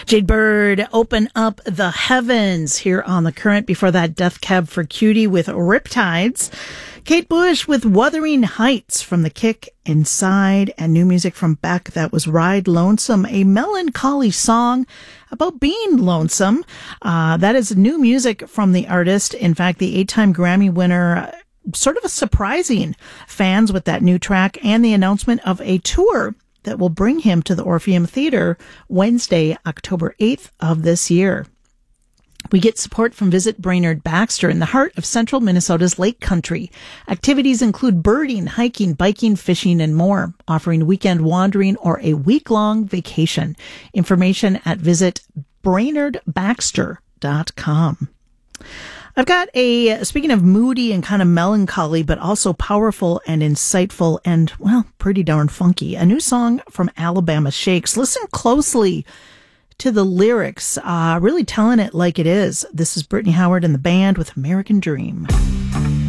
Jade Bird, Open Up the Heavens here on The Current. Before that, Death Cab for Cutie with Riptides. Kate Bush with Wuthering Heights from The Kick, Inside, and new music from Beck. That was Ride Lonesome, a melancholy song about being lonesome. That is new music from the artist. In fact, the 8-time Grammy winner, sort of surprising fans with that new track and the announcement of a tour that will bring him to the Orpheum Theater Wednesday, October 8th of this year. We get support from Visit Brainerd Baxter in the heart of central Minnesota's Lake Country. Activities include birding, hiking, biking, fishing, and more, offering weekend wandering or a week-long vacation. Information at visitbrainerdbaxter.com. I've got speaking of moody and kind of melancholy, but also powerful and insightful and, well, pretty darn funky, a new song from Alabama Shakes. Listen closely to the lyrics, really telling it like it is. This is Brittany Howard and the band with American Dream.